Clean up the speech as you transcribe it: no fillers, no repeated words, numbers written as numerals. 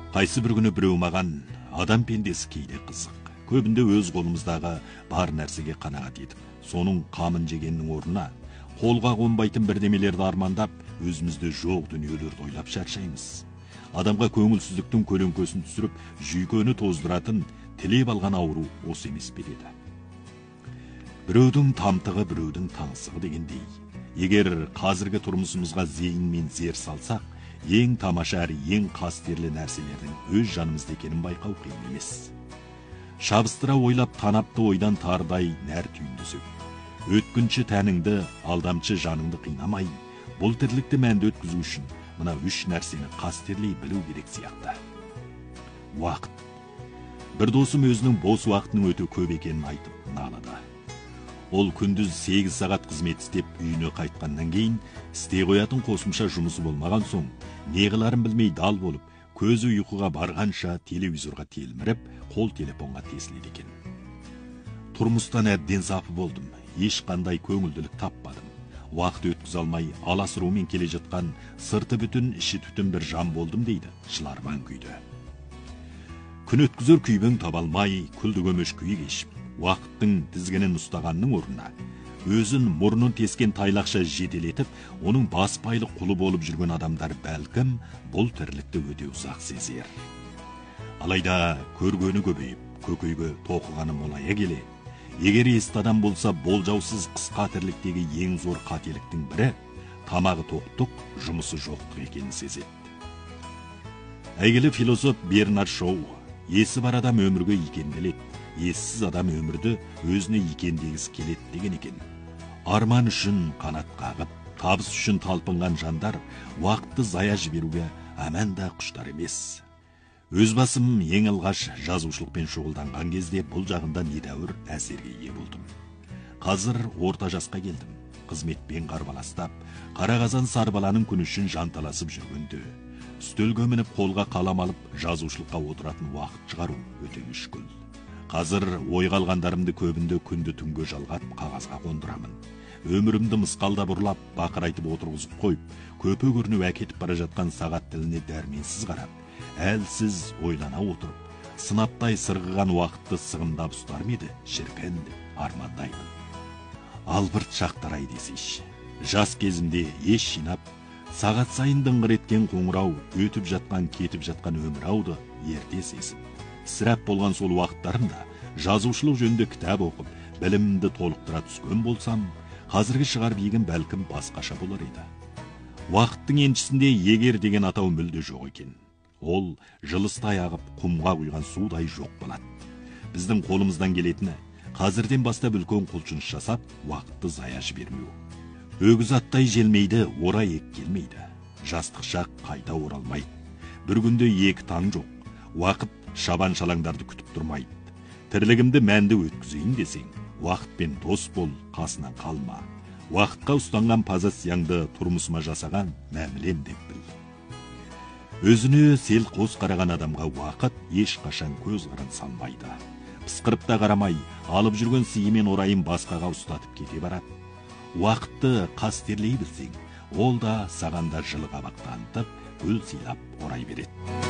Қайсы бір күні біреу маған адам пендесі кейде қызық. Көбінде өз қолымыздағы бар нәрсеге қанағат етіп, соның қамын жегеннің орнына қолға қонбайтын бірдемелерді армандап, өзімізде жоқ дүниелерді ойлап шаршаймыз. Адамға көңілсіздіктің көлеңкесін түсіріп, жүйкені тоздыратын тілеп алған ауру осы емес пе еді. Біреудің тамтығы, біреудің таңсығы дегендей. Егер қазіргі тұрмысымызға зейін мен зер салсақ, ең тамаша әрі ең қастерлі нәрселердің өз жанымызда екенін байқау қиын емес. Шабыстыра ойлап танапты ойдан тардай нәр түйіндесек, өткінші тәніңді, алдамшы жаныңды қинамай, бұл тірлікті мәнді өткізу үшін мына үш нәрсені қастерлей білу керек сияқты. Уақыт. Бір досым өзінің бос уақытының өте көп екенін айтып налыды. Ол күндіз 8 сағат қызмет істеп үйіне қайтқаннан кейін істей қоятын қосымша жұмысы болмаған соң, не қыларын білмей дал болып, көзі ұйқыға барғанша телевизорға телміріп, қол телефонға тесіледі екен. Тұрмыстан әбден запы болдым, ешқандай көңілділік таппадым. Уақыт өткізе алмай, аласырумен келе жатқан сырты бүтін, іші түтін бір жан болдым дейді Шыларман күйді. Күн өткізер күйбең таба алмай, күлді көмеш күй кешіп, уақыттың тізгінін ұстағанның орнына, өзін мұрнын тескен тайлақша жетелетіп, оның баспайлы құлы болып жүрген адамдар бәлкім бұл тірлікті өте ұзақ сезер. Алайда көргені көбейіп, көкейге тоқығаны молая келе, егер есті адам болса, болжаусыз қысқа тірліктегі ең зор қателіктің бірі, тамағы тоқтық, жұмысы жоқтық екенін сезеді. Әйгілі философ Бернард Шоу, есі бар адам өмірге икемделеді, ессіз адам өмірді өзіне икемдегісі келеді деген екен. Арман үшін қанат қағып, табыс үшін талпынған жандар уақытты зая жіберуге әмәнда құштар емес. Өз басым ең алғаш жазушылықпен шұғылданған кезде бұл жағында недәуір әсерге ие болдым. Қазір орта жасқа келдім. Қызметпен қарбаластап, қара қазан сарбаланың күні үшін жанталасып жүргенде, үстелге мініп қолға қалам алып жазушылыққа отыратын уақыт шығару өте мүшкіл. Қазір ойға алғандарымды көбінде күнді түнге жалғап қағазға қондырамын. Өмірімді мысқалдап ұрлап, бақырайтып отырғызып қойып, көпе көрініп әкетіп бара жатқан сағат тіліне дәрменсіз қарап, әлсіз ойлана отырып, сынаптай сырғыған уақытты сығымдап ұстар ма еді, шіркін деп армандаймын. Албырт шақтарай десейші, жас кезімде еш жинап, сағат сайын дыңғыр еткен қоңырау, өтіп жатқан, кетіп жатқан өмір ауды ерте сезіп, сірәп болған сол уақыттарымда жазушылық жөнінде кітап оқып, білімімді толықтыра түскен болсам, қазіргі шығар биігім бәлкім басқаша болар еді. Уақыттың еншісінде егер деген атау мүлде жоқ екен. Ол жылыстай ағып, құмға құйған судай жоқ болады. Біздің қолымыздан келетіні, қазірден бастап үлкен құлшыныс жасап, уақытты зая жібермеу. Өгіз аттай желмейді, орай ек келмейді. Жастық шақ қайта оралмайды. Бір күнде екі таң жоқ. Уақыт шабан шалаңдарды күтіп тұрмайды. Тірлігімді мәнді өткізейін десең, уақытпен дос бол, қасынан қалма. Уақытқа ұстанған позицияңды тұрмысыма жасаған мәмілем деп біл. Өзіне сел қос қараған адамға уақыт ешқашан көз қырын салмайды. Пысқырып та қарамай, алып жүрген сыйымен орайын басқаға ұстатып кете барады. Уақытты қастерлей білсең, ол да сағанда жылы қабақ танытып, гүл сыйлап орай береді.